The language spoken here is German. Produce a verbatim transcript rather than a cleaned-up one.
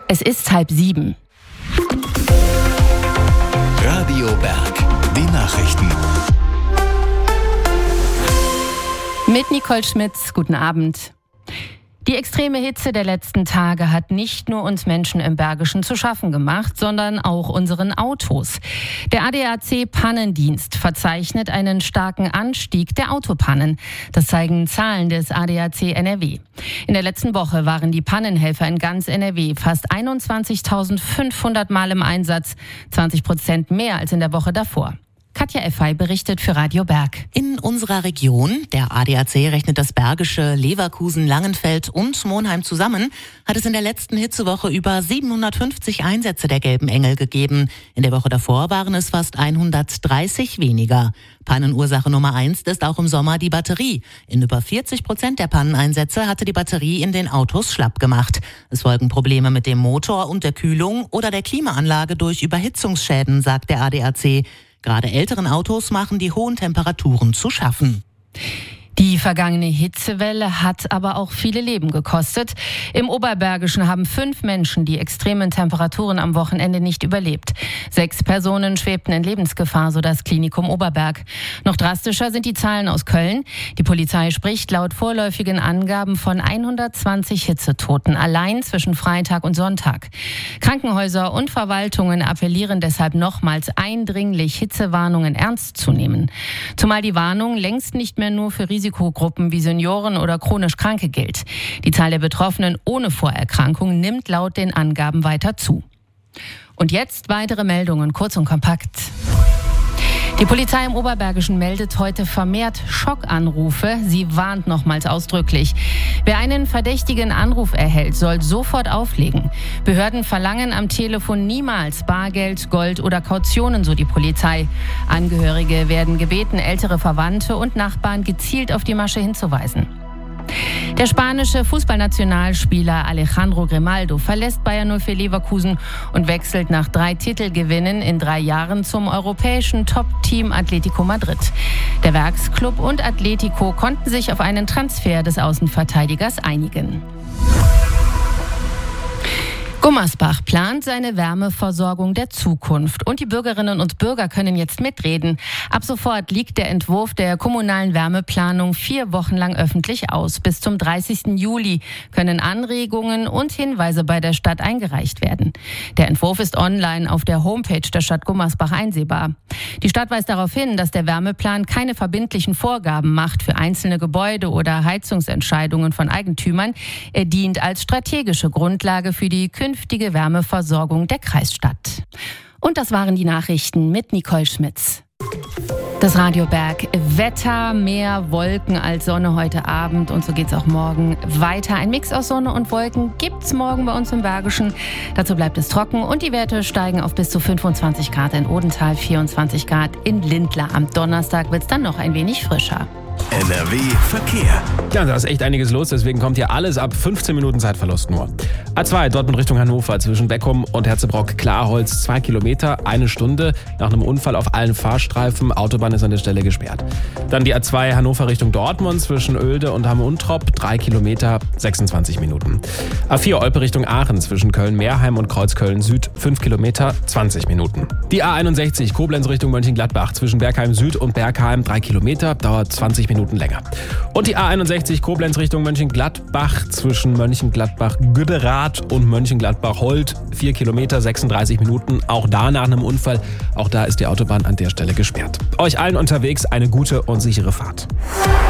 Es ist halb sieben. Radio Berg, die Nachrichten. Mit Nicole Schmitz, guten Abend. Die extreme Hitze der letzten Tage hat nicht nur uns Menschen im Bergischen zu schaffen gemacht, sondern auch unseren Autos. Der A D A C-Pannendienst verzeichnet einen starken Anstieg der Autopannen. Das zeigen Zahlen des A D A C N R W. In der letzten Woche waren die Pannenhelfer in ganz N R W fast einundzwanzigtausendfünfhundert Mal im Einsatz, zwanzig Prozent mehr als in der Woche davor. Katja Effey berichtet für Radio Berg. In unserer Region, der A D A C rechnet das Bergische, Leverkusen, Langenfeld und Monheim zusammen, hat es in der letzten Hitzewoche über siebenhundertfünfzig Einsätze der Gelben Engel gegeben. In der Woche davor waren es fast hundertdreißig weniger. Pannenursache Nummer eins ist auch im Sommer die Batterie. In über vierzig Prozent der Panneneinsätze hatte die Batterie in den Autos schlapp gemacht. Es folgen Probleme mit dem Motor und der Kühlung oder der Klimaanlage durch Überhitzungsschäden, sagt der A D A C. Gerade älteren Autos machen die hohen Temperaturen zu schaffen. Die vergangene Hitzewelle hat aber auch viele Leben gekostet. Im Oberbergischen haben fünf Menschen die extremen Temperaturen am Wochenende nicht überlebt. Sechs Personen schwebten in Lebensgefahr, so das Klinikum Oberberg. Noch drastischer sind die Zahlen aus Köln. Die Polizei spricht laut vorläufigen Angaben von hundertzwanzig Hitzetoten, allein zwischen Freitag und Sonntag. Krankenhäuser und Verwaltungen appellieren deshalb nochmals eindringlich, Hitzewarnungen ernst zu nehmen. Zumal die Warnung längst nicht mehr nur für Risikogruppen Risikogruppen wie Senioren oder chronisch Kranke gilt. Die Zahl der Betroffenen ohne Vorerkrankung nimmt laut den Angaben weiter zu. Und jetzt weitere Meldungen, kurz und kompakt. Die Polizei im Oberbergischen meldet heute vermehrt Schockanrufe. Sie warnt nochmals ausdrücklich. Wer einen verdächtigen Anruf erhält, soll sofort auflegen. Behörden verlangen am Telefon niemals Bargeld, Gold oder Kautionen, so die Polizei. Angehörige werden gebeten, ältere Verwandte und Nachbarn gezielt auf die Masche hinzuweisen. Der spanische Fußballnationalspieler Alejandro Grimaldo verlässt Bayer null vier Leverkusen und wechselt nach drei Titelgewinnen in drei Jahren zum europäischen Top-Team Atletico Madrid. Der Werksclub und Atletico konnten sich auf einen Transfer des Außenverteidigers einigen. Gummersbach plant seine Wärmeversorgung der Zukunft und die Bürgerinnen und Bürger können jetzt mitreden. Ab sofort liegt der Entwurf der kommunalen Wärmeplanung vier Wochen lang öffentlich aus. Bis zum dreißigsten Juli können Anregungen und Hinweise bei der Stadt eingereicht werden. Der Entwurf ist online auf der Homepage der Stadt Gummersbach einsehbar. Die Stadt weist darauf hin, dass der Wärmeplan keine verbindlichen Vorgaben macht für einzelne Gebäude oder Heizungsentscheidungen von Eigentümern. Er dient als strategische Grundlage für die künftige künftige Wärmeversorgung der Kreisstadt. Und das waren die Nachrichten mit Nicole Schmitz. Das Radio Berg. Wetter, mehr Wolken als Sonne heute Abend und so geht's auch morgen weiter. Ein Mix aus Sonne und Wolken gibt's morgen bei uns im Bergischen. Dazu bleibt es trocken und die Werte steigen auf bis zu fünfundzwanzig Grad in Odenthal, vierundzwanzig Grad in Lindlar. Am Donnerstag wird's dann noch ein wenig frischer. N R W Verkehr. Ja, da ist echt einiges los, deswegen kommt hier alles ab fünfzehn Minuten Zeitverlust nur. A zwei, Dortmund Richtung Hannover, zwischen Beckum und Herzebrock-Klarholz, zwei Kilometer, eine Stunde. Nach einem Unfall auf allen Fahrstreifen, Autobahn ist an der Stelle gesperrt. Dann die A zwei, Hannover Richtung Dortmund, zwischen Oelde und Hamme-Untrop, drei Kilometer, sechsundzwanzig Minuten. A vier, Olpe Richtung Aachen, zwischen Köln-Meerheim und Kreuzköln-Süd, fünf Kilometer, zwanzig Minuten. Die A einundsechzig, Koblenz Richtung Mönchengladbach, zwischen Bergheim Süd und Bergheim, drei Kilometer, dauert zwanzig Minuten länger. Und die A einundsechzig Koblenz Richtung Mönchengladbach zwischen Mönchengladbach-Güderath und Mönchengladbach-Holt, vier Kilometer, sechsunddreißig Minuten, auch da nach einem Unfall. Auch da ist die Autobahn an der Stelle gesperrt. Euch allen unterwegs eine gute und sichere Fahrt.